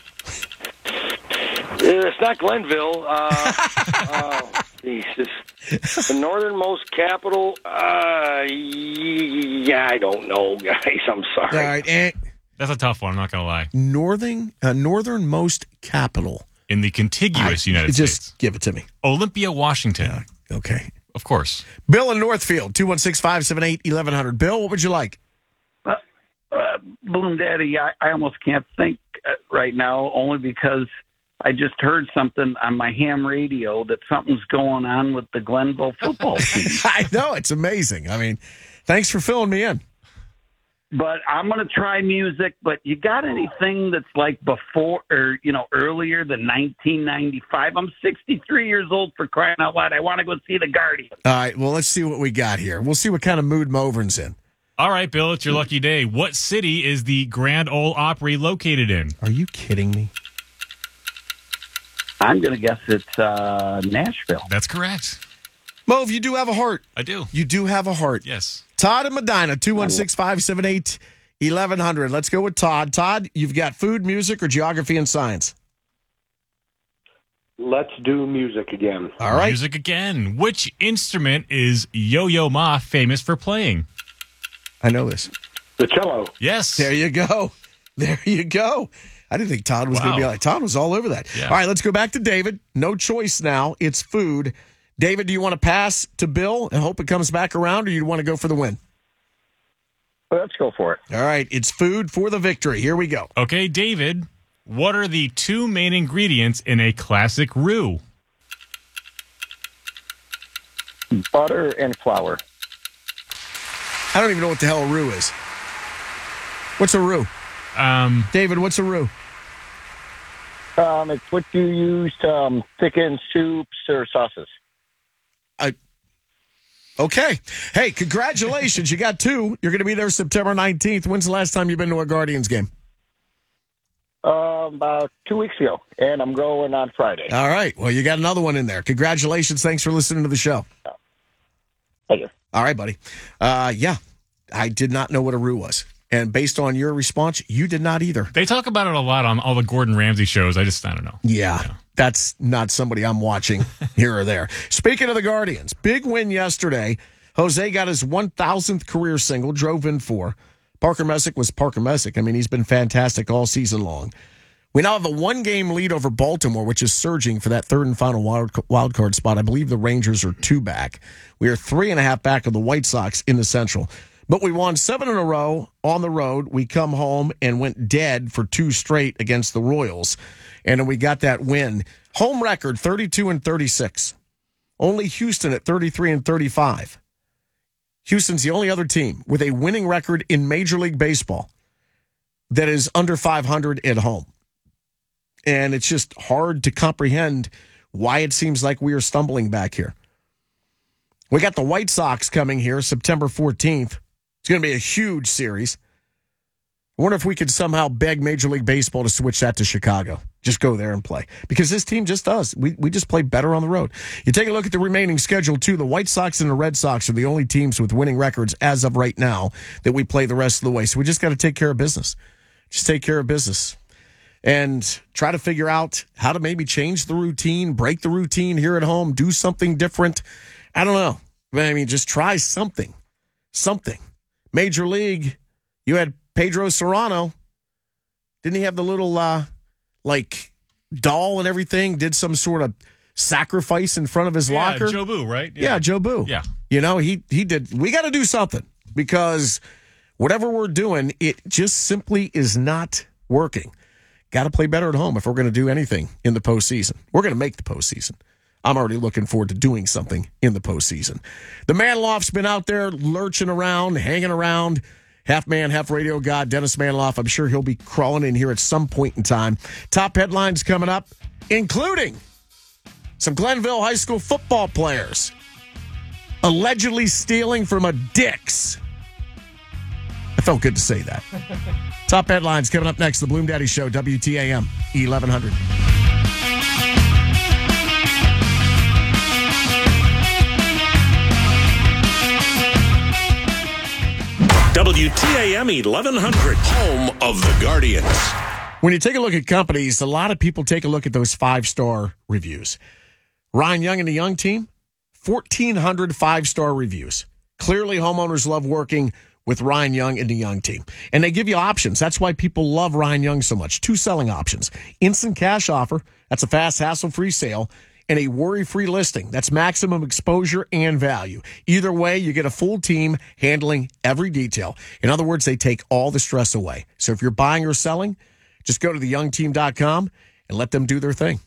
It's not Glenville. Uh, oh, Jesus. The northernmost capital? Uh, yeah, I don't know, guys. I'm sorry. All right. And that's a tough one. I'm not going to lie. Northern, uh, northernmost capital. In the contiguous I, United just States. Just give it to me. Olympia, Washington. Yeah, okay. Of course. Bill in Northfield, two one six, five seven eight, eleven hundred. Bill, what would you like? Uh, uh, Bloom Daddy, I, I almost can't think uh, right now, only because I just heard something on my ham radio that something's going on with the Glenville football team. I know. It's amazing. I mean, thanks for filling me in. But I'm going to try music, but you got anything that's like before or, you know, earlier than nineteen ninety-five? I'm sixty-three years old, for crying out loud. I want to go see the Guardians. All right, well, let's see what we got here. We'll see what kind of mood Movern's in. All right, Bill, it's your lucky day. What city is the Grand Ole Opry located in? Are you kidding me? I'm going to guess it's uh, Nashville. That's correct. Move, you do have a heart. I do. You do have a heart. Yes. Todd and Medina, two one six, five seven eight, eleven hundred. Let's go with Todd. Todd, you've got food, music, or geography and science? Let's do music again. All right. Music again. Which instrument is Yo-Yo Ma famous for playing? I know this. The cello. Yes. There you go. There you go. I didn't think Todd was Wow. going to be like, Todd was all over that. Yeah. All right, let's go back to David. No choice now. It's food. David, do you want to pass to Bill and hope it comes back around, or you want to go for the win? Let's go for it. All right, it's food for the victory. Here we go. Okay, David, what are the two main ingredients in a classic roux? Butter and flour. I don't even know what the hell a roux is. What's a roux? Um, David, what's a roux? Um, it's what you use to um, thicken soups or sauces. I, okay. Hey, congratulations. You got two. You're going to be there September nineteenth. When's the last time you've been to a Guardians game? Um, about two weeks ago, and I'm going on Friday. All right. Well, you got another one in there. Congratulations. Thanks for listening to the show. Thank you. All right, buddy. Uh, yeah, I did not know what a roux was. And based on your response, you did not either. They talk about it a lot on all the Gordon Ramsay shows. I just, I don't know. Yeah, yeah. That's not somebody I'm watching here or there. Speaking of the Guardians, big win yesterday. Jose got his one thousandth career single, drove in four. Parker Messick was Parker Messick. I mean, he's been fantastic all season long. We now have a one-game lead over Baltimore, which is surging for that third and final wild, wild card spot. I believe the Rangers are two back. We are three and a half back of the White Sox in the Central. But we won seven in a row on the road. We come home and went dead for two straight against the Royals. And then we got that win. Home record, thirty-two and thirty-six. Only Houston at thirty-three and thirty-five. Houston's the only other team with a winning record in Major League Baseball that is under five hundred at home. And it's just hard to comprehend why it seems like we are stumbling back here. We got the White Sox coming here September fourteenth. It's going to be a huge series. I wonder if we could somehow beg Major League Baseball to switch that to Chicago. Just go there and play. Because this team just does. We we just play better on the road. You take a look at the remaining schedule, too. The White Sox and the Red Sox are the only teams with winning records as of right now that we play the rest of the way. So we just got to take care of business. Just take care of business. And try to figure out how to maybe change the routine, break the routine here at home, do something different. I don't know. I mean, just try something. Something. Major League, you had Pedro Serrano. Didn't he have the little, uh, like, doll and everything? Did some sort of sacrifice in front of his yeah, locker? Joe Boo, right? Yeah, yeah Joe Boo. Yeah. You know, he, he did. We got to do something because whatever we're doing, it just simply is not working. Got to play better at home if we're going to do anything in the postseason. We're going to make the postseason. I'm already looking forward to doing something in the postseason. The Manloft's been out there lurching around, hanging around. Half man, half radio god, Dennis Manloff. I'm sure he'll be crawling in here at some point in time. Top headlines coming up, including some Glenville High School football players allegedly stealing from a Dick's. I felt good to say that. Top headlines coming up next. The Bloom Daddy Show, W T A M, eleven hundred. W T A M eleven hundred, home of the Guardians. When you take a look at companies, a lot of people take a look at those five-star reviews. Ryan Young and the Young team, fourteen hundred five-star reviews. Clearly, homeowners love working with Ryan Young and the Young team. And they give you options. That's why people love Ryan Young so much. Two selling options. Instant cash offer. That's a fast, hassle-free sale. And a worry-free listing. That's maximum exposure and value. Either way, you get a full team handling every detail. In other words, they take all the stress away. So if you're buying or selling, just go to the young team dot com and let them do their thing.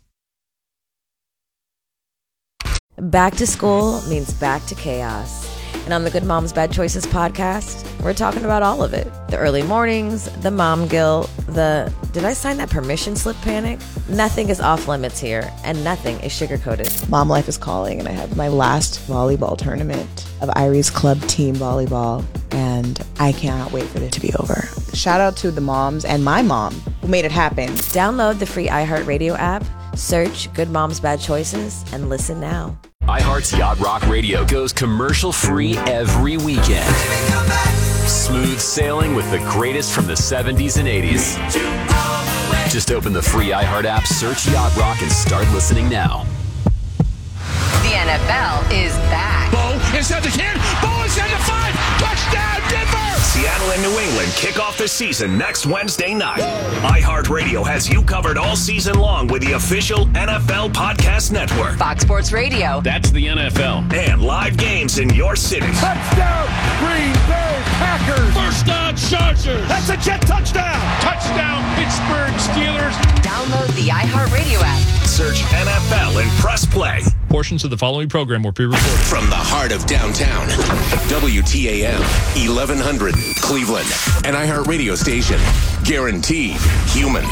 Back to school means back to chaos. And on the Good Moms Bad Choices podcast, we're talking about all of it. The early mornings, the mom guilt, the did I sign that permission slip panic? Nothing is off limits here, and nothing is sugar-coated. Mom life is calling, and I have my last volleyball tournament of Irie's Club Team Volleyball, and I cannot wait for it to be over. Shout out to the moms and my mom who made it happen. Download the free iHeartRadio app, search Good Moms Bad Choices, and listen now. iHeart's Yacht Rock Radio goes commercial-free every weekend. Smooth sailing with the greatest from the seventies and eighties. Just open the free iHeart app, search Yacht Rock, and start listening now. The N F L is back. Bo inside the ten. Bo inside the five. Touchdown, Denver. Seattle and and New England kick off the season next Wednesday night. iHeartRadio has you covered all season long with the official N F L Podcast Network. Fox Sports Radio. That's the N F L. And live games in your city. Touchdown, Green Bay Packers. First down, Chargers. That's a Jet touchdown. Touchdown, Pittsburgh Steelers. Download the iHeartRadio app. Search N F L and press play. Portions of the following program were pre-recorded. From the heart of downtown, W T A M, eleven hundred, Cleveland. An iHeart radio station. Guaranteed human.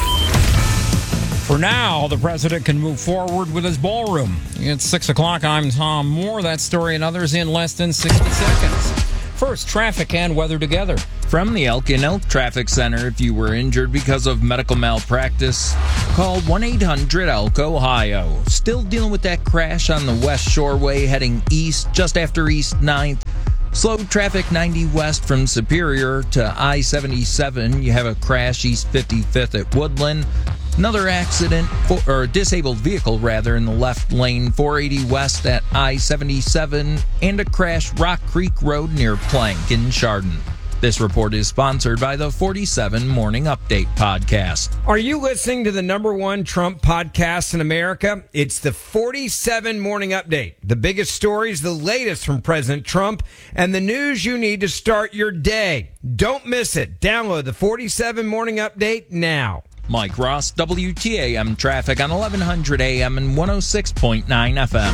For now, the president can move forward with his ballroom. It's six o'clock. I'm Tom Moore. That story and others in less than sixty seconds. First, traffic and weather together. From the Elkin Elk Traffic Center, if you were injured because of medical malpractice, call one eight hundred Elk, Ohio. Still dealing with that crash on the West Shoreway heading east just after East ninth. Slow traffic ninety west from Superior to I seventy-seven. You have a crash East fifty-fifth at Woodland. Another accident, or disabled vehicle rather, in the left lane, four eighty west at I seventy-seven, and a crash Rock Creek Road near Plank in Chardon. This report is sponsored by the forty-seven Morning Update podcast. Are you listening to the number one Trump podcast in America? It's the forty-seven Morning Update. The biggest stories, the latest from President Trump, and the news you need to start your day. Don't miss it. Download the forty-seven Morning Update now. Mike Ross, W T A M traffic on eleven hundred A M and one oh six point nine F M.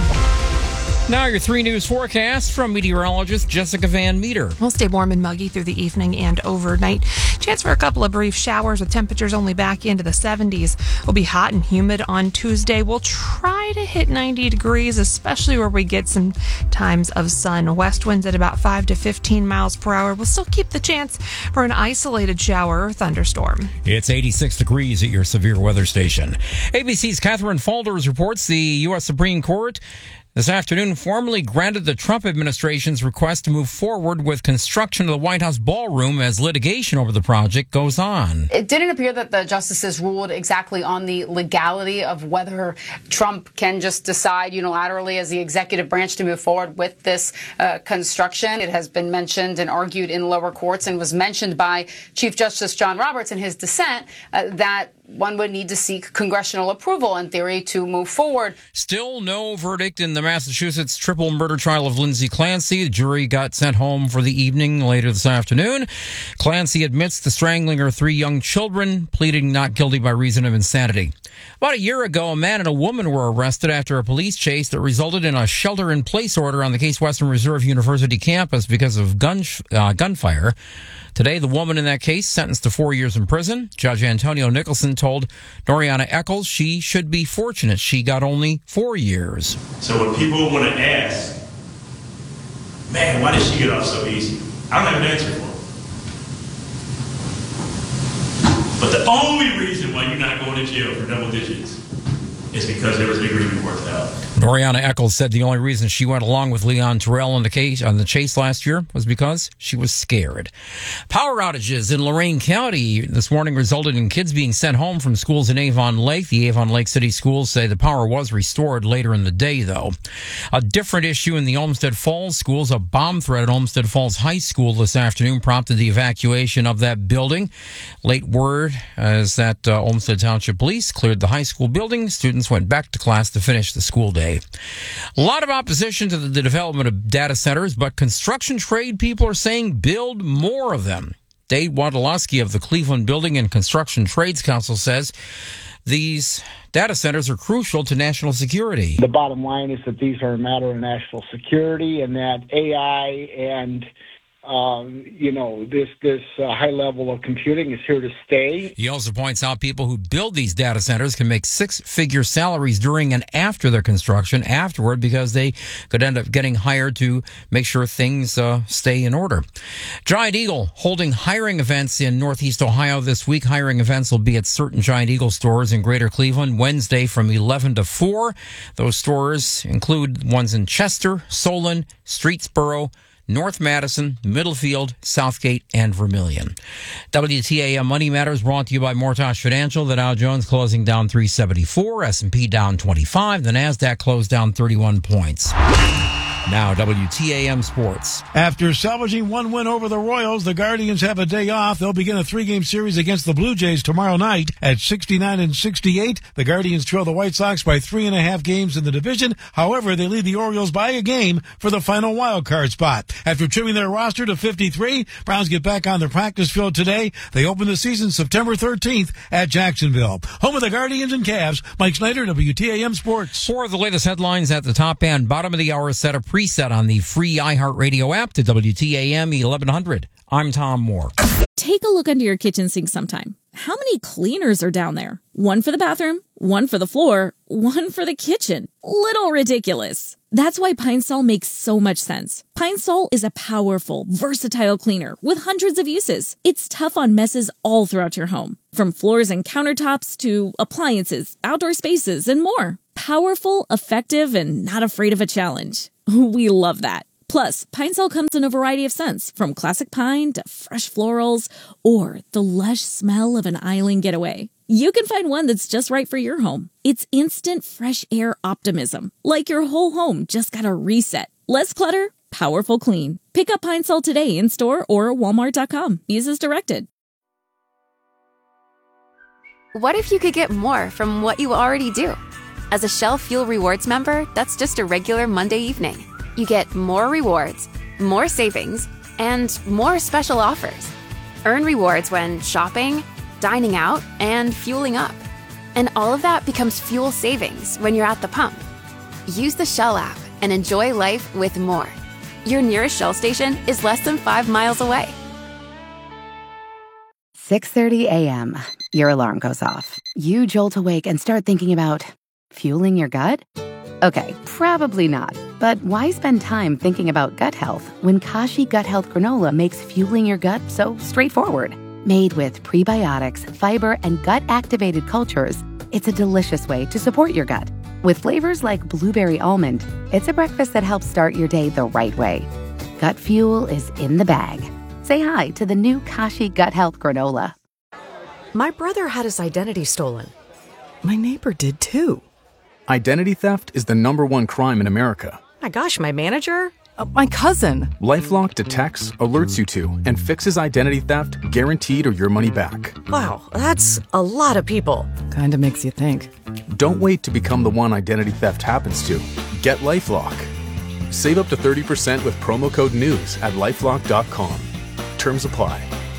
Now your three news forecast from meteorologist Jessica Van Meter. We'll stay warm and muggy through the evening and overnight. Chance for a couple of brief showers with temperatures only back into the seventies. We'll be hot and humid on Tuesday. We'll try to hit ninety degrees, especially where we get some times of sun. West winds at about five to fifteen miles per hour. We'll still keep the chance for an isolated shower or thunderstorm. It's eighty-six degrees at your severe weather station. A B C's Catherine Falders reports the U S Supreme Court this afternoon formally granted the Trump administration's request to move forward with construction of the White House ballroom as litigation over the project goes on. It didn't appear that the justices ruled exactly on the legality of whether Trump can just decide unilaterally as the executive branch to move forward with this uh, construction. It has been mentioned and argued in lower courts and was mentioned by Chief Justice John Roberts in his dissent uh, that one would need to seek congressional approval in theory to move forward. Still no verdict in the Massachusetts triple murder trial of Lindsay Clancy. The jury got sent home for the evening later this afternoon. Clancy admits to strangling her three young children, pleading not guilty by reason of insanity. About a year ago, a man and a woman were arrested after a police chase that resulted in a shelter-in-place order on the Case Western Reserve University campus because of gun uh, gunfire. Today, the woman in that case sentenced to four years in prison. Judge Antonio Nicholson told Noriana Eccles she should be fortunate she got only four years. So when people want to ask, man, why did she get off so easy? I don't have an answer for it. But the only reason why you're not going to jail for double digits is because there was an agreement worked out. Noriana Eccles said the only reason she went along with Leon Terrell on the case on the chase last year was because she was scared. Power outages in Lorain County this morning resulted in kids being sent home from schools in Avon Lake. The Avon Lake City schools say the power was restored later in the day, though. A different issue in the Olmsted Falls schools. A bomb threat at Olmsted Falls High School this afternoon prompted the evacuation of that building. Late word is that uh, Olmsted Township Police cleared the high school building. Students went back to class to finish the school day. A lot of opposition to the, the development of data centers, but construction trade people are saying build more of them. Dave Wondolowski of the Cleveland Building and Construction Trades Council says these data centers are crucial to national security. The bottom line is that these are a matter of national security and that A I and Um, you know, this this uh, high level of computing is here to stay. He also points out people who build these data centers can make six-figure salaries during and after their construction afterward because they could end up getting hired to make sure things uh, stay in order. Giant Eagle holding hiring events in Northeast Ohio this week. Hiring events will be at certain Giant Eagle stores in Greater Cleveland Wednesday from eleven to four. Those stores include ones in Chester, Solon, Streetsboro, North Madison, Middlefield, Southgate, and Vermilion. W T A M Money Matters brought to you by Mortosh Financial. The Dow Jones closing down three seventy-four, S and P down twenty-five, the NASDAQ closed down thirty-one points. Now, W T A M Sports. After salvaging one win over the Royals, the Guardians have a day off. They'll begin a three-game series against the Blue Jays tomorrow night at sixty-nine and sixty-eight. The Guardians trail the White Sox by three and a half games in the division. However, they lead the Orioles by a game for the final wild card spot. After trimming their roster to fifty-three, Browns get back on the practice field today. They open the season September thirteenth at Jacksonville. Home of the Guardians and Cavs, Mike Snyder, W T A M Sports. For the latest headlines at the top and bottom of the hour, set a preset on the free iHeartRadio app to W T A M eleven hundred. I'm Tom Moore. Take a look under your kitchen sink sometime. How many cleaners are down there? One for the bathroom, one for the floor, one for the kitchen. Little ridiculous. That's why Pine Sol makes so much sense. Pine Sol is a powerful, versatile cleaner with hundreds of uses. It's tough on messes all throughout your home, from floors and countertops to appliances, outdoor spaces, and more. Powerful, effective, and not afraid of a challenge. We love that. Plus, Pine Sol comes in a variety of scents, from classic pine to fresh florals, or the lush smell of an island getaway. You can find one that's just right for your home. It's instant fresh air optimism, like your whole home just got a reset. Less clutter, powerful clean. Pick up Pine Sol today in store or walmart dot com. Use as directed. What if you could get more from what you already do? As a Shell Fuel Rewards member, that's just a regular Monday evening. You get more rewards, more savings, and more special offers. Earn rewards when shopping, dining out, and fueling up. And all of that becomes fuel savings when you're at the pump. Use the Shell app and enjoy life with more. Your nearest Shell station is less than five miles away. six thirty a.m. Your alarm goes off. You jolt awake and start thinking about fueling your gut? Okay, probably not. But why spend time thinking about gut health when Kashi Gut Health Granola makes fueling your gut so straightforward? Made with prebiotics, fiber, and gut-activated cultures, it's a delicious way to support your gut. With flavors like blueberry almond, it's a breakfast that helps start your day the right way. Gut fuel is in the bag. Say hi to the new Kashi Gut Health Granola. My brother had his identity stolen. My neighbor did too. Identity theft is the number one crime in America. My gosh, my manager? Uh, my cousin. LifeLock detects, alerts you to, and fixes identity theft guaranteed or your money back. Wow, that's a lot of people. Kinda makes you think. Don't wait to become the one identity theft happens to. Get LifeLock. Save up to thirty percent with promo code NEWS at lifelock dot com. Terms apply.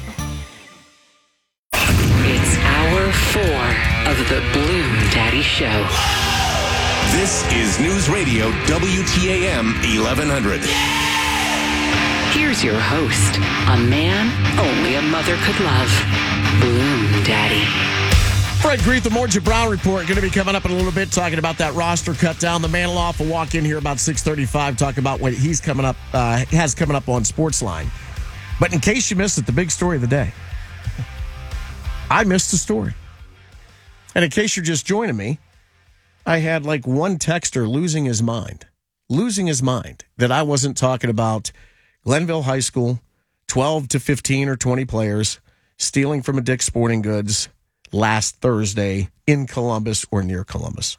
It's hour four of the Bloom Daddy Show. This is News Radio W T A M eleven hundred. Here's your host, a man only a mother could love, Bloom Daddy. Fred Greet, the Morgia Brown Report, going to be coming up in a little bit, talking about that roster cut down. The Maniloff will walk in here about six thirty-five, talk about what he's coming up, uh, has coming up on Sportsline. But in case you missed it, the big story of the day, I missed the story. And in case you're just joining me, I had like one texter losing his mind, losing his mind that I wasn't talking about Glenville High School, twelve to fifteen or twenty players stealing from a Dick's Sporting Goods last Thursday in Columbus or near Columbus.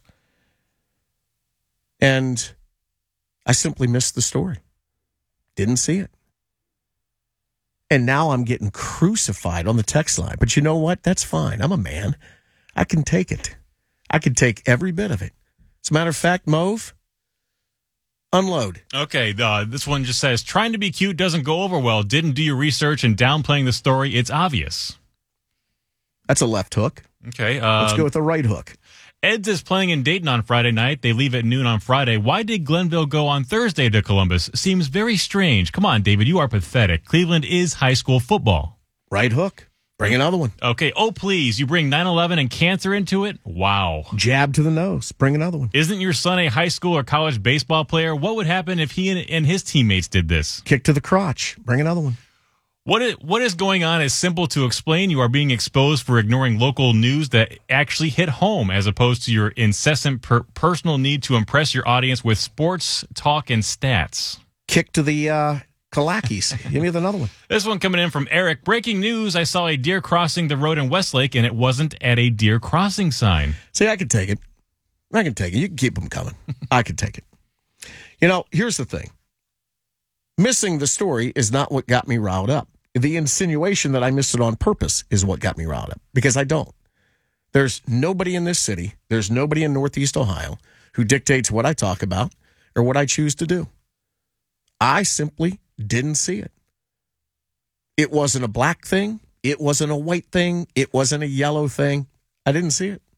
And I simply missed the story. Didn't see it. And now I'm getting crucified on the text line. But you know what? That's fine. I'm a man. I can take it. I can take every bit of it. As a matter of fact, Mauve, unload. Okay, uh, this one just says, trying to be cute doesn't go over well. Didn't do your research and downplaying the story. It's obvious. That's a left hook. Okay. Um, Let's go with the right hook. Eds is playing in Dayton on Friday night. They leave at noon on Friday. Why did Glenville go on Thursday to Columbus? Seems very strange. Come on, David, you are pathetic. Cleveland is high school football. Right hook. Bring another one. Okay. Oh, please. You bring nine eleven and cancer into it? Wow. Jab to the nose. Bring another one. Isn't your son a high school or college baseball player? What would happen if he and, and his teammates did this? Kick to the crotch. Bring another one. What is, what is going on is simple to explain. You are being exposed for ignoring local news that actually hit home, as opposed to your incessant per- personal need to impress your audience with sports talk and stats. Kick to the uh, Kalakis. Give me another one. This one coming in from Eric. Breaking news, I saw a deer crossing the road in Westlake, and it wasn't at a deer crossing sign. See, I can take it. I can take it. You can keep them coming. I can take it. You know, here's the thing. Missing the story is not what got me riled up. The insinuation that I missed it on purpose is what got me riled up, because I don't. There's nobody in this city, there's nobody in Northeast Ohio who dictates what I talk about or what I choose to do. I simply didn't see it. It wasn't a black thing. It wasn't a white thing. It wasn't a yellow thing. I didn't see it.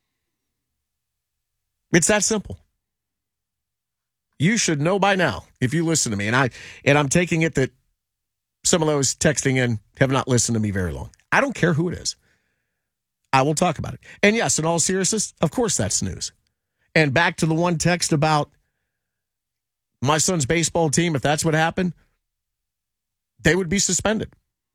It's that simple. You should know by now, if you listen to me, and I and I'm taking it that some of those texting in have not listened to me very long. I don't care who it is. I will talk about it. And yes, in all seriousness, of course that's news. And back to the one text about my son's baseball team, if that's what happened, they would be suspended.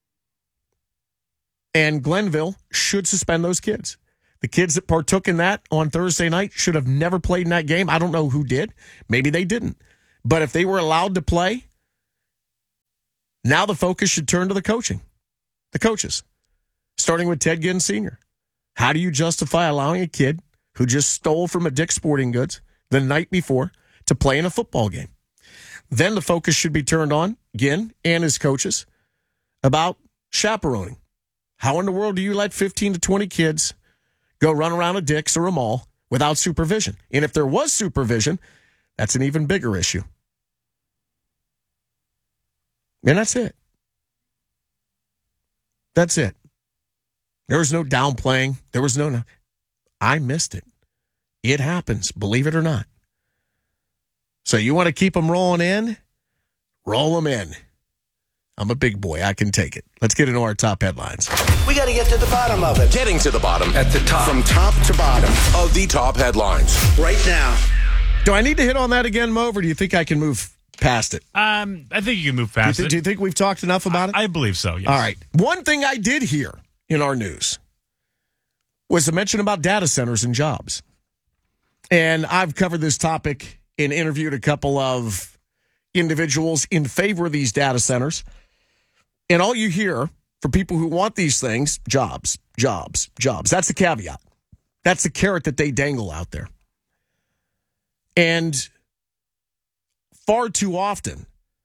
And Glenville should suspend those kids. The kids that partook in that on Thursday night should have never played in that game. I don't know who did. Maybe they didn't. But if they were allowed to play, now the focus should turn to the coaching, the coaches, starting with Ted Ginn Senior How do you justify allowing a kid who just stole from a Dick's Sporting Goods the night before to play in a football game? Then the focus should be turned on Ginn and his coaches about chaperoning. How in the world do you let fifteen to twenty kids go run around a Dick's or a mall without supervision? And if there was supervision, that's an even bigger issue. And that's it. That's it. There was no downplaying. There was no, no. I missed it. It happens, believe it or not. So you want to keep them rolling in? Roll them in. I'm a big boy. I can take it. Let's get into our top headlines. We got to get to the bottom of it. Getting to the bottom. At the top. From top to bottom of the top headlines. Right now. Do I need to hit on that again, Move, or do you think I can move past it? Um, I think you can move past do you, th- it. Do you think we've talked enough about it? I believe so, yes. All right. One thing I did hear in our news was a mention about data centers and jobs. And I've covered this topic and interviewed a couple of individuals in favor of these data centers. And all you hear for people who want these things, jobs, jobs, jobs. That's the caveat. That's the carrot that they dangle out there. And far too often,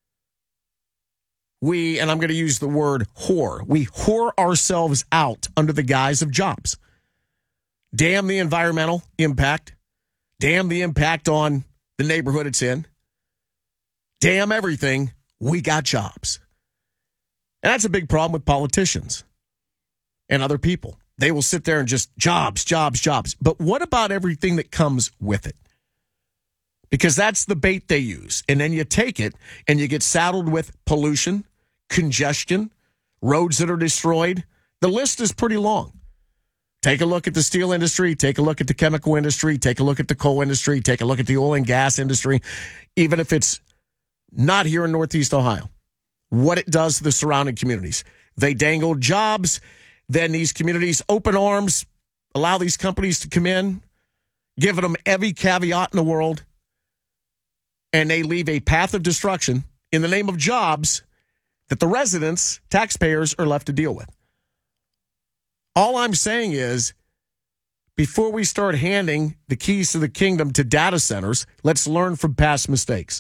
we, and I'm going to use the word whore, we whore ourselves out under the guise of jobs. Damn the environmental impact. Damn the impact on the neighborhood it's in. Damn everything. We got jobs. And that's a big problem with politicians and other people. They will sit there and just jobs, jobs, jobs. But what about everything that comes with it? Because that's the bait they use. And then you take it and you get saddled with pollution, congestion, roads that are destroyed. The list is pretty long. Take a look at the steel industry. Take a look at the chemical industry. Take a look at the coal industry. Take a look at the oil and gas industry. Even if it's not here in Northeast Ohio, what it does to the surrounding communities. They dangle jobs. Then these communities open arms, allow these companies to come in, giving them every caveat in the world. And they leave a path of destruction in the name of jobs that the residents, taxpayers, are left to deal with. All I'm saying is, before we start handing the keys to the kingdom to data centers, let's learn from past mistakes.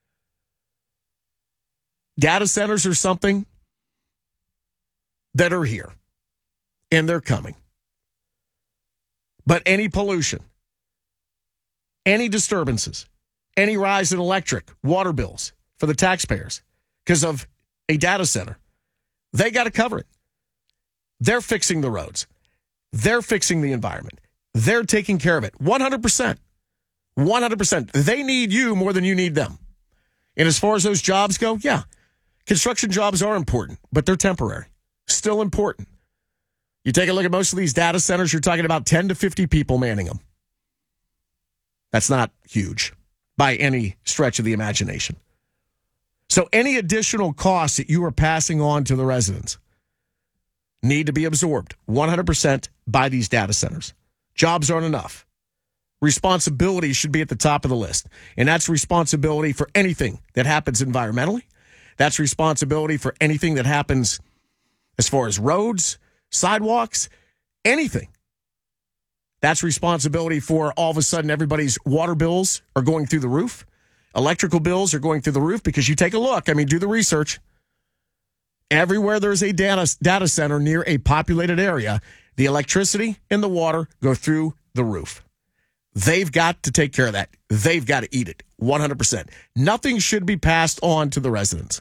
Data centers are something that are here, and they're coming. But any pollution, any disturbances, any rise in electric, water bills for the taxpayers because of a data center, they got to cover it. They're fixing the roads. They're fixing the environment. They're taking care of it. one hundred percent. one hundred percent. They need you more than you need them. And as far as those jobs go, yeah, construction jobs are important, but they're temporary. Still important. You take a look at most of these data centers, you're talking about ten to fifty people manning them. That's not huge by any stretch of the imagination. So any additional costs that you are passing on to the residents need to be absorbed one hundred percent by these data centers. Jobs aren't enough. Responsibility should be at the top of the list. And that's responsibility for anything that happens environmentally. That's responsibility for anything that happens as far as roads, sidewalks, anything. That's responsibility for all of a sudden everybody's water bills are going through the roof. Electrical bills are going through the roof because you take a look. I mean, do the research. Everywhere there's a data, data center near a populated area, the electricity and the water go through the roof. They've got to take care of that. They've got to eat it, one hundred percent. Nothing should be passed on to the residents.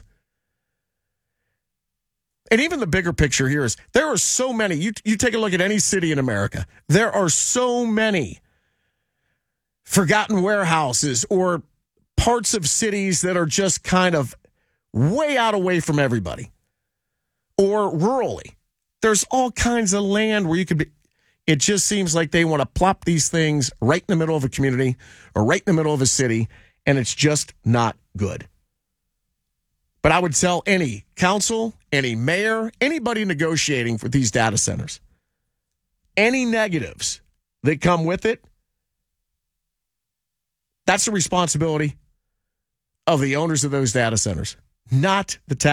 And even the bigger picture here is there are so many. You, you take a look at any city in America. There are so many forgotten warehouses or parts of cities that are just kind of way out away from everybody. Or rurally. There's all kinds of land where you could be. It just seems like they want to plop these things right in the middle of a community or right in the middle of a city, and it's just not good. But I would tell any council, any mayor, anybody negotiating for these data centers, any negatives that come with it, that's the responsibility of the owners of those data centers, not the tax.